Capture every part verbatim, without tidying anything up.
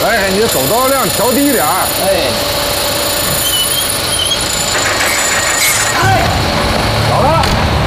哎，你手刀量调低点儿。 哎。 哎，好了。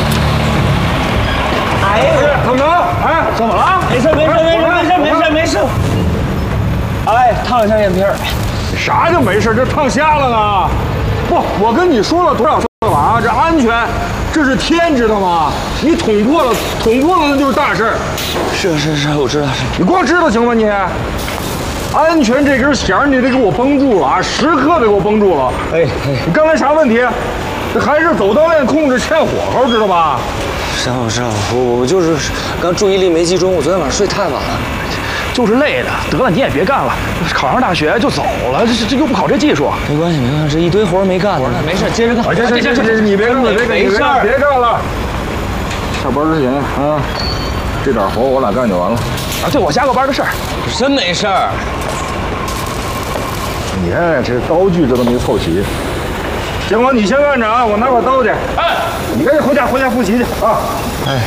哎，怎么着？哎， 怎么了？没事，没事，没事，没事，没事，没事。哎，烫一下眼皮儿。 啥就没事？这烫瞎了呢？不，我跟你说了多少次了啊？这安全，这是天，知道吗？你捅破了，捅破了那就是大事儿。 是是是，我知道是。 你光知道行吗你？安全这根弦你得给我绷住了啊，时刻得给我绷住了。 哎哎， 你刚才啥问题？这还是走道链控制欠火候，知道吧？ 是啊，是啊，我我就是刚注意力没集中，我昨天晚上睡太晚了。 就是累的，得了，你也别干了，考上大学就走了，这这这又不考这技术。 没关系，没关系，这一堆活没干呢。没事，接着干。 行行行行，你别干了，别干， 没事， 别干了。下班之前啊，这点活我俩干就完了。 啊，就我加个班的事儿， 真没事儿。 你看这刀具这都没凑齐。行，我你先干着啊，我拿把刀去。哎，你赶紧回家回家复习去啊。哎。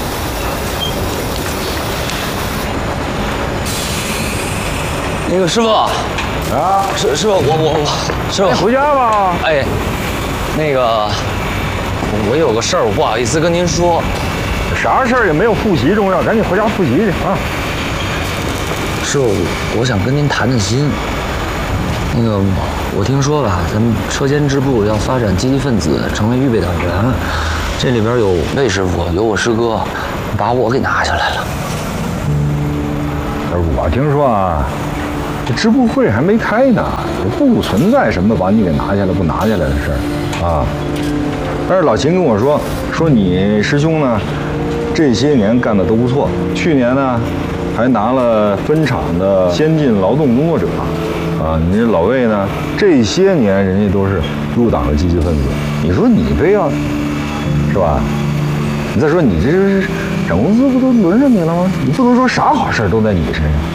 那个师傅，啊，师师傅，我我我，师傅回家吧。 哎，那个，我有个事儿，我不好意思跟您说。 啥事儿也没有复习重要，赶紧回家复习去啊。 师傅，我想跟您谈谈心。那个，我听说吧，咱们车间支部要发展积极分子，成为预备党员，这里边有魏师傅，有我师哥，把我给拿下来了。 我听说啊。这支部会还没开呢，也不存在什么把你给拿下来不拿下来的事儿啊。但是老秦跟我说，说你师兄呢，这些年干的都不错，去年呢还拿了分厂的先进劳动工作者啊。你这老魏呢，这些年人家都是入党的积极分子，你说你非要是吧？你再说你这是整公司不都轮着你了吗？你不能说啥好事都在你身上。